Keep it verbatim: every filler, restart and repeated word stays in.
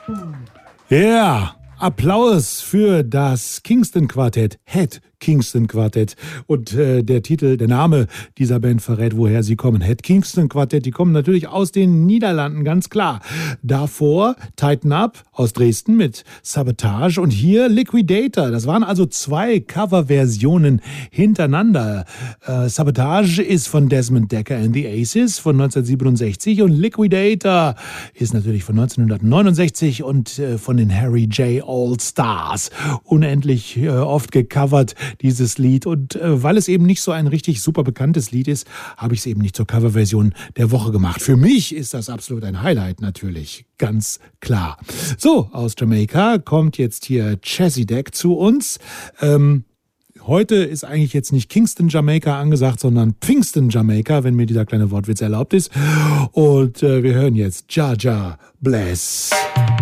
Ja, Applaus für das Kingston Quartett, Het Kingston Quartett. Und äh, der Titel, der Name dieser Band verrät, woher sie kommen. Het Kingston Quartett, die kommen natürlich aus den Niederlanden, ganz klar. Davor Tighten Up aus Dresden mit Sabotage und hier Liquidator. Das waren also zwei Coverversionen hintereinander. Äh, Sabotage ist von Desmond Dekker and the Aces von neunzehnhundertsiebenundsechzig und Liquidator ist natürlich von neunzehnhundertneunundsechzig und äh, von den Harry J. All Stars. Unendlich äh, oft gecovert, dieses Lied. Und äh, weil es eben nicht so ein richtig super bekanntes Lied ist, habe ich es eben nicht zur Coverversion der Woche gemacht. Für mich ist das absolut ein Highlight natürlich, ganz klar. So, aus Jamaika kommt jetzt hier Chezidek zu uns. Ähm, Heute ist eigentlich jetzt nicht Kingston Jamaika angesagt, sondern Pfingsten Jamaika, wenn mir dieser kleine Wortwitz erlaubt ist. Und äh, wir hören jetzt Jah Jah Bless.